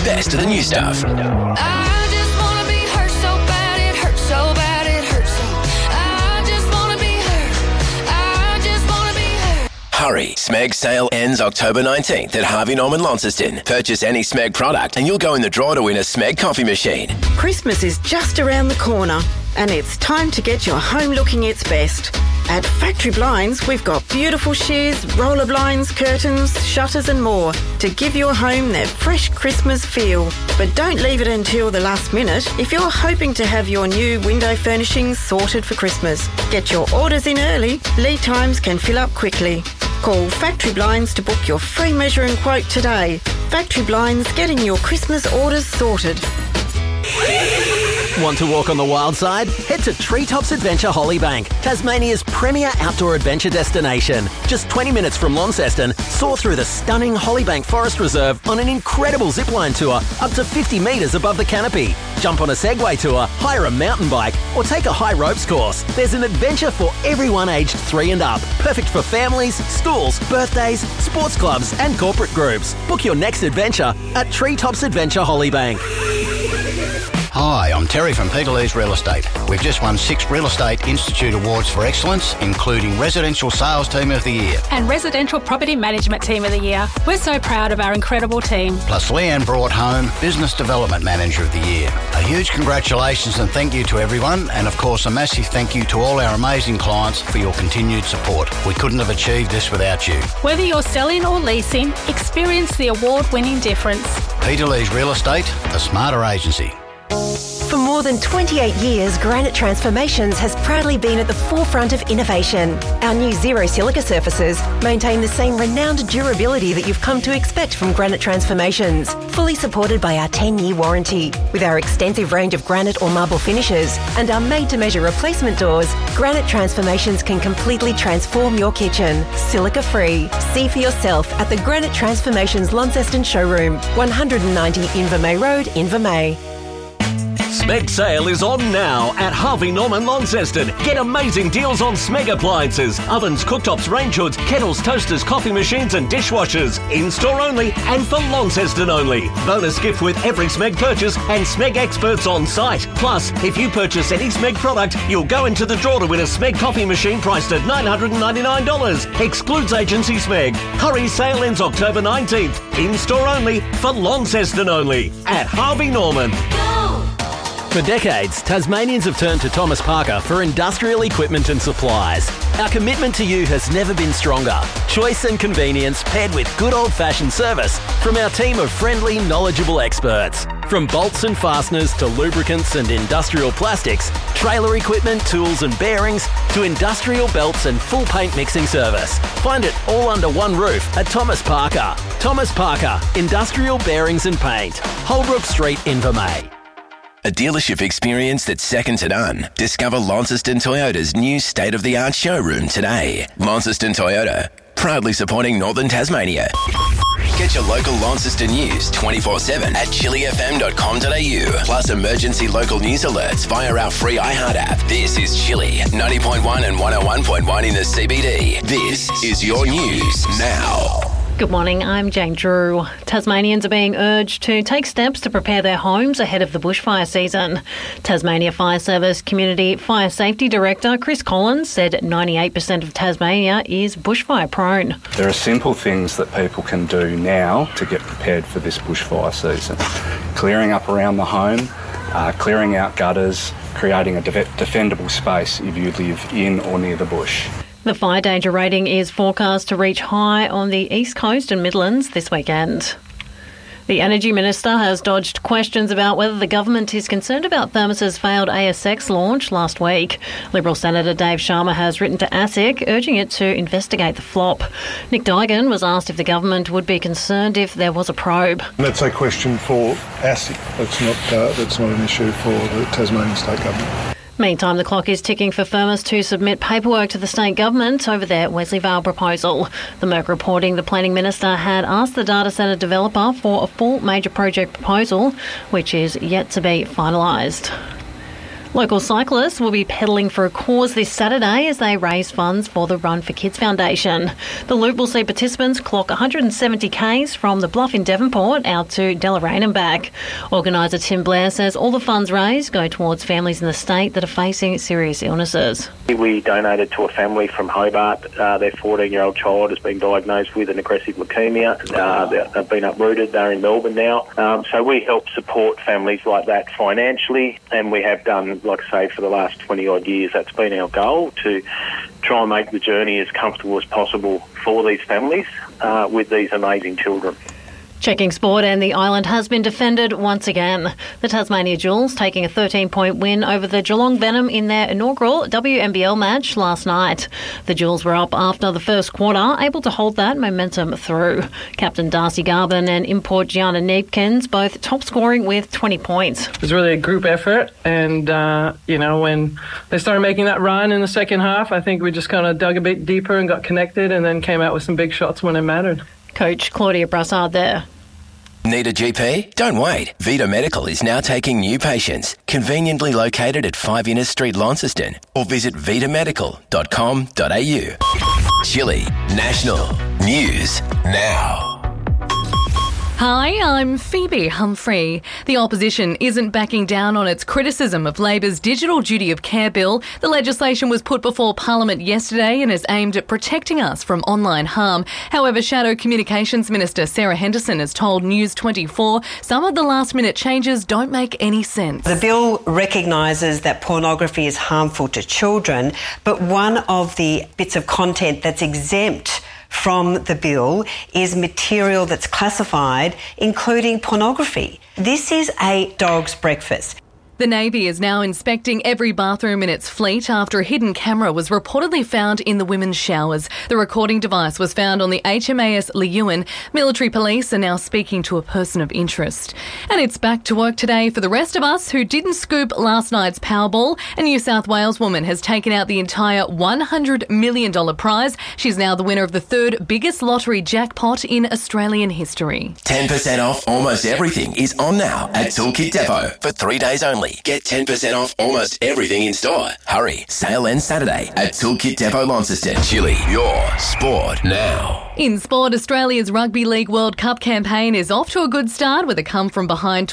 best of the new stuff. I just wanna be hurt so bad, it hurts so bad, it hurts so. I just wanna be hurt. I just wanna be hurt. Hurry, Smeg sale ends October 19th at Harvey Norman Launceston. Purchase any Smeg product and you'll go in the draw to win a Smeg coffee machine. Christmas is just around the corner and it's time to get your home looking its best. At Factory Blinds, we've got beautiful shears, roller blinds, curtains, shutters and more to give your home that fresh Christmas feel. But don't leave it until the last minute if you're hoping to have your new window furnishings sorted for Christmas. Get your orders in early. Lead times can fill up quickly. Call Factory Blinds to book your free measure and quote today. Factory Blinds, getting your Christmas orders sorted. Want to walk on the wild side? Head to Treetops Adventure Hollybank, Tasmania's premier outdoor adventure destination. Just 20 minutes from Launceston, soar through the stunning Hollybank Forest Reserve on an incredible zipline tour up to 50 metres above the canopy. Jump on a Segway tour, hire a mountain bike, or take a high ropes course. There's an adventure for everyone aged 3 and up. Perfect for families, schools, birthdays, sports clubs and corporate groups. Book your next adventure at Treetops Adventure Hollybank. Hi, I'm Terry from Peterlee's Real Estate. We've just won 6 Real Estate Institute Awards for Excellence, including Residential Sales Team of the Year. And Residential Property Management Team of the Year. We're so proud of our incredible team. Plus Leanne brought home Business Development Manager of the Year. A huge congratulations and thank you to everyone, and of course a massive thank you to all our amazing clients for your continued support. We couldn't have achieved this without you. Whether you're selling or leasing, experience the award-winning difference. Peterlee's Real Estate, the smarter agency. For more than 28 years, Granite Transformations has proudly been at the forefront of innovation. Our new zero silica surfaces maintain the same renowned durability that you've come to expect from Granite Transformations, fully supported by our 10-year warranty. With our extensive range of granite or marble finishes and our made-to-measure replacement doors, Granite Transformations can completely transform your kitchen, silica-free. See for yourself at the Granite Transformations Launceston showroom, 190 Invermay Road, Invermay. Smeg sale is on now at Harvey Norman Launceston. Get amazing deals on Smeg appliances, ovens, cooktops, range hoods, kettles, toasters, coffee machines and dishwashers. In-store only and for Launceston only. Bonus gift with every Smeg purchase and Smeg experts on site. Plus, if you purchase any Smeg product, you'll go into the draw to win a Smeg coffee machine priced at $999. Excludes agency Smeg. Hurry, sale ends October 19th. In-store only for Launceston only at Harvey Norman. For decades, Tasmanians have turned to Thomas Parker for industrial equipment and supplies. Our commitment to you has never been stronger. Choice and convenience paired with good old-fashioned service from our team of friendly, knowledgeable experts. From bolts and fasteners to lubricants and industrial plastics, trailer equipment, tools and bearings, to industrial belts and full paint mixing service. Find it all under one roof at Thomas Parker. Thomas Parker, Industrial Bearings and Paint. Holbrook Street, Invermay. A dealership experience that's second to none. Discover Launceston Toyota's new state-of-the-art showroom today. Launceston Toyota, proudly supporting Northern Tasmania. Get your local Launceston news 24/7 at chillyfm.com.au. Plus emergency local news alerts via our free iHeart app. This is Chilly, 90.1 and 101.1 in the CBD. This is your news now. Good morning, I'm Jane Drew. Tasmanians are being urged to take steps to prepare their homes ahead of the bushfire season. Tasmania Fire Service Community Fire Safety Director Chris Collins said 98% of Tasmania is bushfire prone. There are simple things that people can do now to get prepared for this bushfire season. Clearing up around the home, clearing out gutters, creating a defendable space if you live in or near the bush. The fire danger rating is forecast to reach high on the East Coast and Midlands this weekend. The Energy Minister has dodged questions about whether the government is concerned about Thermos's failed ASX launch last week. Liberal Senator Dave Sharma has written to ASIC urging it to investigate the flop. Nick Duigan was asked if the government would be concerned if there was a probe. That's a question for ASIC. That's not an issue for the Tasmanian State Government. Meantime, the clock is ticking for Firmus to submit paperwork to the state government over their Wesley Vale proposal. The Merc reporting the Planning Minister had asked the data centre developer for a full major project proposal, which is yet to be finalised. Local cyclists will be pedalling for a cause this Saturday as they raise funds for the Run for Kids Foundation. The loop will see participants clock 170 k's from the Bluff in Devonport out to Deloraine and back. Organiser Tim Blair says all the funds raised go towards families in the state that are facing serious illnesses. We donated to a family from Hobart. Their 14-year-old child has been diagnosed with an aggressive leukaemia. They've been uprooted. They're in Melbourne now. So we help support families like that financially, and we have done, like I say, for the last 20-odd years. That's been our goal, to try and make the journey as comfortable as possible for these families with these amazing children. Checking sport, and the island has been defended once again. The Tasmania Jewels taking a 13-point win over the Geelong Venom in their inaugural WNBL match last night. The Jewels were up after the first quarter, able to hold that momentum through. Captain Darcy Garvin and import Gianna Neepkins both top scoring with 20 points. It was really a group effort, and, when they started making that run in the second half, I think we just kind of dug a bit deeper and got connected and then came out with some big shots when it mattered. Coach Claudia Brassard there. Need a GP? Don't wait. Vita Medical is now taking new patients. Conveniently located at 5 Innes Street, Launceston. Or visit vitamedical.com.au. Chile National News Now. Hi, I'm Phoebe Humphrey. The opposition isn't backing down on its criticism of Labor's Digital Duty of Care bill. The legislation was put before Parliament yesterday and is aimed at protecting us from online harm. However, Shadow Communications Minister Sarah Henderson has told News 24 some of the last-minute changes don't make any sense. The bill recognises that pornography is harmful to children, but one of the bits of content that's exempt from the bill is material that's classified, including pornography. This is a dog's breakfast. The Navy is now inspecting every bathroom in its fleet after a hidden camera was reportedly found in the women's showers. The recording device was found on the HMAS Leeuwin. Military police are now speaking to a person of interest. And it's back to work today for the rest of us who didn't scoop last night's Powerball. A New South Wales woman has taken out the entire $100 million prize. She's now the winner of the third biggest lottery jackpot in Australian history. 10% off almost everything is on now at Toolkit Depot for 3 days only. Get 10% off almost everything in store. Hurry, sale ends Saturday at Toolkit Depot Launceston. Chile, your sport now. In sport, Australia's Rugby League World Cup campaign is off to a good start with a come-from-behind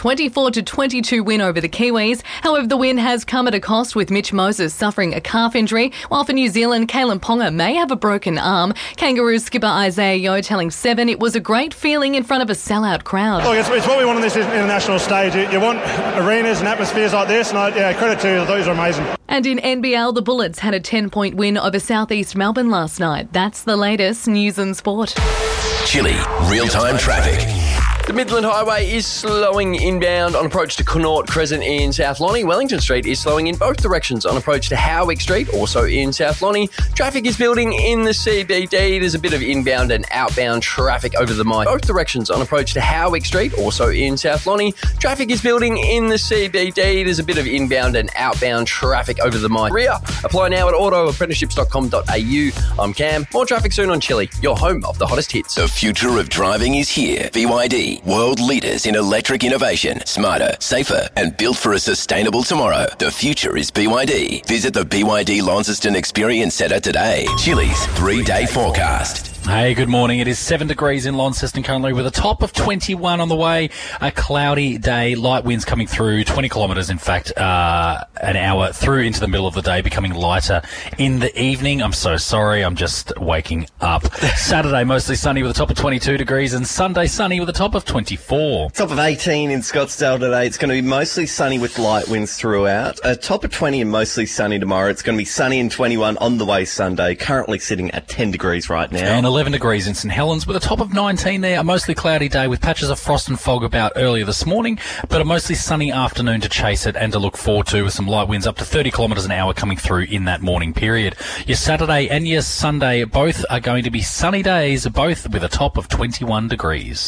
24-22 win over the Kiwis. However, the win has come at a cost, with Mitch Moses suffering a calf injury, while for New Zealand, Kalen Ponga may have a broken arm. Kangaroos skipper Isaiah Yeo telling Seven it was a great feeling in front of a sellout crowd. Look, it's what we want on this international stage. You want arenas and atmospheres like this, and credit to you, those are amazing. And in NBL, the Bullets had a 10-point win over Southeast Melbourne last night. That's the latest news and sport. Chile, real-time traffic. The Midland Highway is slowing inbound on approach to Connaught Crescent in South Lonnie. Wellington Street is slowing in both directions on approach to Howick Street, also in South Lonnie. Traffic is building in the CBD. There's a bit of inbound and outbound traffic over the Mine. Both directions on approach to Howick Street, also in South Lonnie. Traffic is building in the CBD. There's a bit of inbound and outbound traffic over the Mine. Ria, apply now at autoapprenticeships.com.au. I'm Cam. More traffic soon on Chile, your home of the hottest hits. The future of driving is here. BYD. World leaders in electric innovation, smarter, safer, and built for a sustainable tomorrow. The future is BYD. Visit the BYD Launceston Experience Centre today. Chile's 3-day forecast. Hey, good morning. It is 7 degrees in Launceston currently with a top of 21 on the way. A cloudy day, light winds coming through, 20 kilometres in fact, an hour through into the middle of the day, becoming lighter in the evening. I'm so sorry, I'm just waking up. Saturday, mostly sunny with a top of 22 degrees, and Sunday, sunny with a top of 24. Top of 18 in Scottsdale today. It's going to be mostly sunny with light winds throughout. A top of 20 and mostly sunny tomorrow. It's going to be sunny and 21 on the way Sunday, currently sitting at 10 degrees right now. And 11 degrees in St Helens with a top of 19 there. A mostly cloudy day with patches of frost and fog about earlier this morning, but a mostly sunny afternoon to chase it and to look forward to, with some light winds up to 30 kilometres an hour coming through in that morning period. Your Saturday and your Sunday both are going to be sunny days, both with a top of 21 degrees.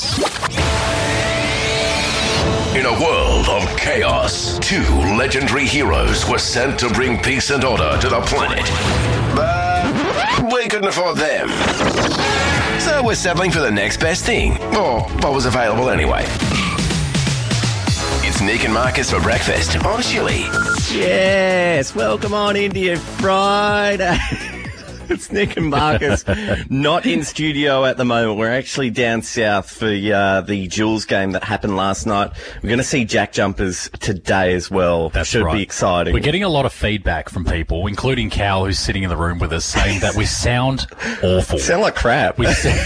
In a world of chaos, two legendary heroes were sent to bring peace and order to the planet. But we couldn't afford them. So we're settling for the next best thing, or what was available anyway. It's Nick and Marcus for breakfast on Chili. Yes, welcome on into Friday. It's Nick and Marcus, not in studio at the moment. We're actually down south for the Jules game that happened last night. We're going to see Jack Jumpers today as well. That's Should right. be exciting. We're getting a lot of feedback from people, including Cal, who's sitting in the room with us, saying that we sound awful. Sound like crap. We sound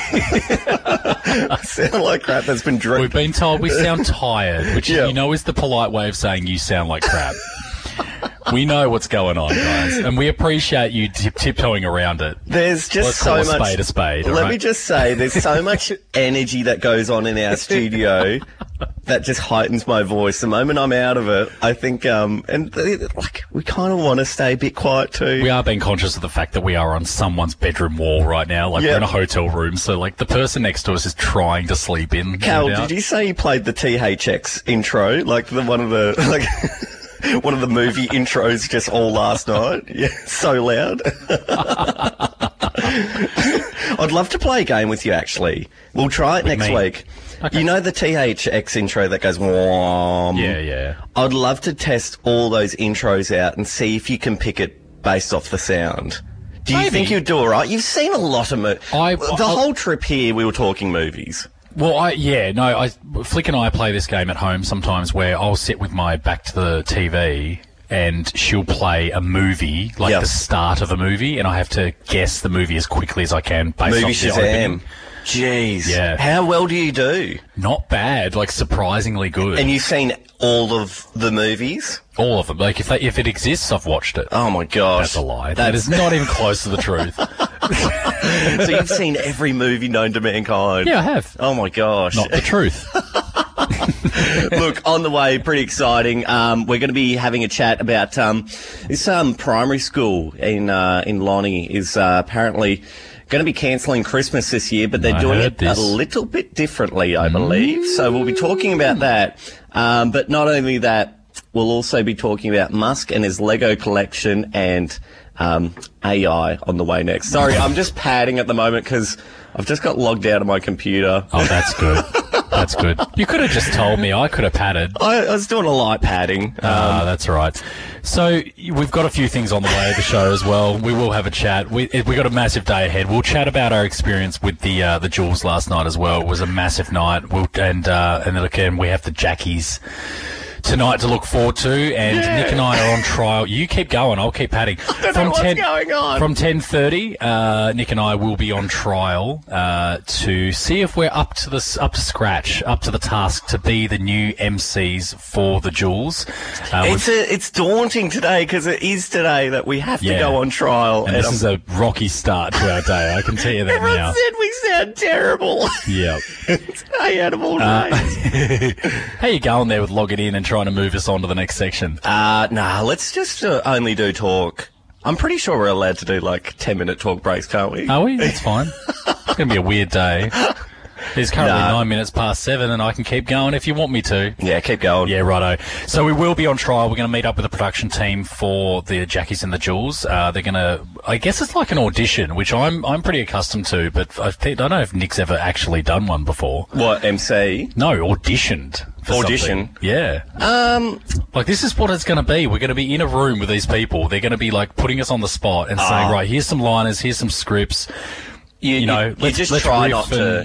like crap that's been drinking. We've been told we sound tired, which you know is the polite way of saying you sound like crap. We know what's going on, guys, and we appreciate you tiptoeing around it. There's just Let's so call much. a spade. Let me just say, there's so much energy that goes on in our studio that just heightens my voice. The moment I'm out of it, I think, we kind of want to stay a bit quiet too. We are being conscious of the fact that we are on someone's bedroom wall right now. Like, we're in a hotel room, so, like, the person next to us is trying to sleep in. Cal, did you say you played the THX intro? Like, one of the movie intros just all last night? Yeah, so loud. I'd love to play a game with you, actually. We'll try it next week. Okay. You know the THX intro that goes whom? Yeah. I'd love to test all those intros out and see if you can pick it based off the sound. Do you think you'd do all right? You've seen a lot of movies. The whole trip here, we were talking movies. Well, Flick and I play this game at home sometimes where I'll sit with my back to the TV and she'll play a movie, like the start of a movie, and I have to guess the movie as quickly as I can based off the opening. Jeez. Yeah. How well do you do? Not bad, like surprisingly good. And you've seen all of the movies? All of them. Like, if it exists, I've watched it. Oh, my gosh. That's a lie. That is not even close to the truth. So you've seen every movie known to mankind? Yeah, I have. Oh, my gosh. Not the truth. Look, on the way, pretty exciting. We're going to be having a chat about this primary school in Lonnie is apparently going to be cancelling Christmas this year, but they're doing it a little bit differently, I believe. So we'll be talking about that. But not only that, we'll also be talking about Musk and his Lego collection and AI on the way next. Sorry, I'm just padding at the moment because I've just got logged out of my computer. Oh, that's good. That's good. You could have just told me. I could have padded. I was doing a light padding. That's all right. So we've got a few things on the way of the show as well. We will have a chat. We got a massive day ahead. We'll chat about our experience with the Jules last night as well. It was a massive night. And then again, we have the Jackies tonight to look forward to, and Nick and I are on trial. You keep going, I'll keep padding. What's going on? From 10:30, Nick and I will be on trial to see if we're up to scratch, up to the task to be the new MCs for the Jules. It's daunting today because it is today that we have to go on trial. And this is a rocky start to our day, I can tell you that Everyone now. said we sound terrible. Yeah. Day out of all days. How you going there with logging in and trying to move us on to the next section? Let's just only do talk. I'm pretty sure we're allowed to do like 10-minute talk breaks, can't we? Are we? That's fine. It's going to be a weird day. It's currently 9 minutes past 7 and I can keep going if you want me to. Yeah, keep going. Yeah, righto. So we will be on trial. We're going to meet up with the production team for the Jackies and the Jules. They're going to, I guess it's like an audition, which I'm pretty accustomed to, but I don't know if Nick's ever actually done one before. What, MC? No, auditioned. Audition? Something. Yeah. Like, this is what it's going to be. We're going to be in a room with these people. They're going to be, like, putting us on the spot and saying, right, here's some liners, here's some scripts. You try not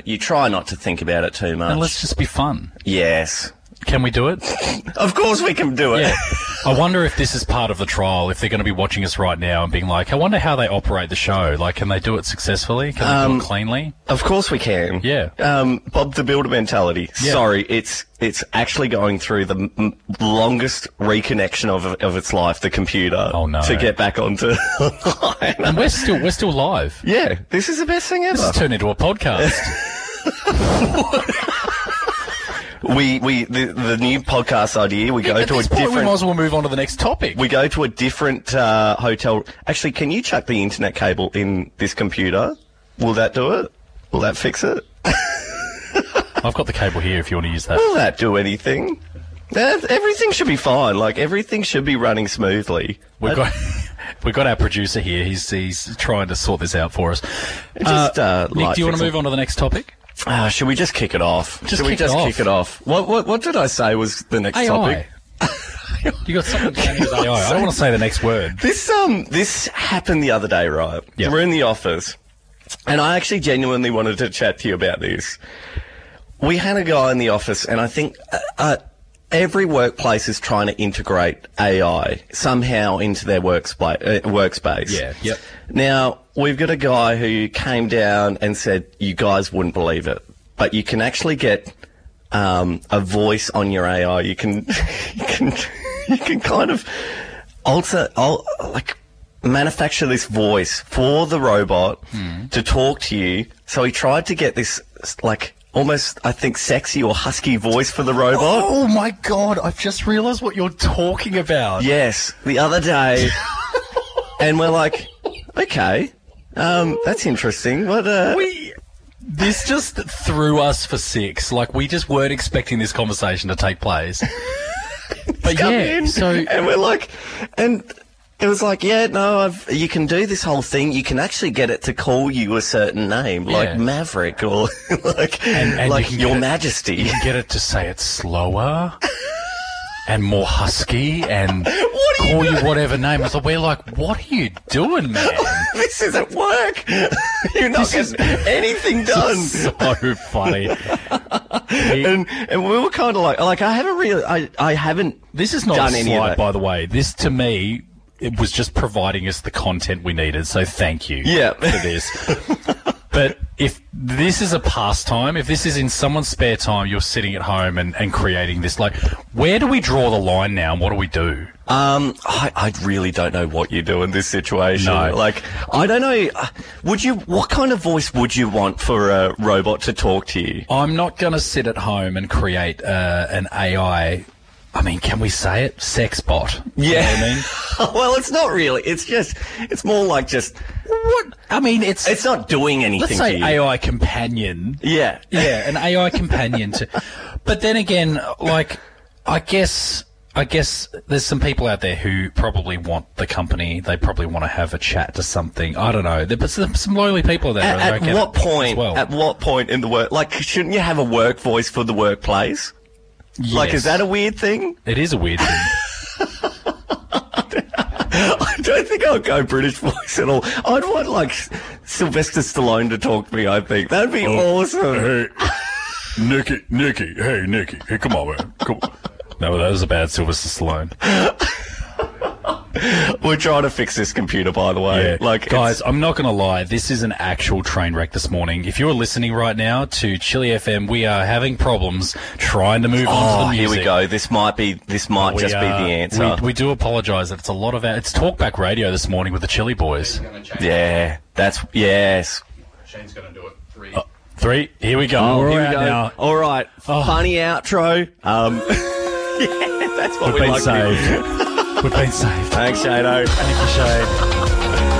to think about it too much. And let's just be fun. Yes. Can we do it? Of course we can do it. Yeah. I wonder if this is part of the trial, if they're going to be watching us right now and being like, I wonder how they operate the show. Like, can they do it successfully? Can they do it cleanly? Of course we can. Yeah. Bob the Builder mentality. Yeah. Sorry, it's actually going through the longest reconnection of its life, the computer. Oh, no. To get back onto online. And we're still live. Yeah. This is the best thing ever. This has turned into a podcast. The new podcast idea, we go to a different... We might as well move on to the next topic. We go to a different hotel. Actually, can you chuck the internet cable in this computer? Will that do it? Will that fix it? I've got the cable here if you want to use that. Will that do anything? Everything should be fine. Like, everything should be running smoothly. We've got our producer here. He's trying to sort this out for us. Just, Nick, do you want to move on to the next topic? Should we just kick it off? Just Should we kick just it off. kick it off? What did I say was the next AI. topic? You got something to do with AI. I don't want to say the next word. This happened the other day, right? Yep. We're in the office, and I actually genuinely wanted to chat to you about this. We had a guy in the office, and I think every workplace is trying to integrate AI somehow into their workspace. Yeah, yep. Now, we've got a guy who came down and said, you guys wouldn't believe it, but you can actually get a voice on your AI. You can kind of manufacture this voice for the robot to talk to you. So he tried to get this, almost, I think, sexy or husky voice for the robot. Oh my God, I've just realised what you're talking about. Yes, the other day. And we're like, okay, that's interesting. What, This just threw us for six. We just weren't expecting this conversation to take place. But come yeah, in, and we're like, and it was like, yeah, no, you can do this whole thing. You can actually get it to call you a certain name, like Maverick or and like you can Your get it- Majesty. You can get it to say it slower and more husky and call you whatever name. So we're like, what are you doing, man? This isn't work. You're not getting anything done. So funny. and we were kind of like I haven't really, I haven't. This is not done a any of slight, that. by the way. This, to me, it was just providing us the content we needed. So thank you for this. But if this is a pastime, if this is in someone's spare time, you're sitting at home and creating this, where do we draw the line now and what do we do? I really don't know what you do in this situation. No. I don't know. What kind of voice would you want for a robot to talk to you? I'm not going to sit at home and create an AI. I mean, can we say it? Sex bot. Yeah. You know what I mean? Well, it's not really. It's more like just. What? I mean, it's not doing anything Let's say to you. AI companion. Yeah. Yeah, an AI companion but then again, I guess there's some people out there who probably want the company. They probably want to have a chat to something. I don't know. But some lonely people there. At what point? At what point in the work? Shouldn't you have a work voice for the workplace? Yes. Is that a weird thing? It is a weird thing. I don't think I'll go British voice at all. I'd want Sylvester Stallone to talk to me. I think that'd be awesome. Hey, Nicky, hey, come on, man, come on. No, that was a bad Sylvester Stallone. We're trying to fix this computer, by the way. Yeah. Guys, I'm not going to lie. This is an actual train wreck this morning. If you're listening right now to Chili FM, we are having problems trying to move on to the music. Here we go. This might just be the answer. We do apologise that it's a lot of it's Talkback Radio this morning with the Chili Boys. Yeah, yes. Shane's going to do it. Three. Here we go. Here we We're go. out now. All right. Funny outro. Yeah, that's what We've we been like. saved. We've been saved. Thanks, Shado. Thank you, Shane.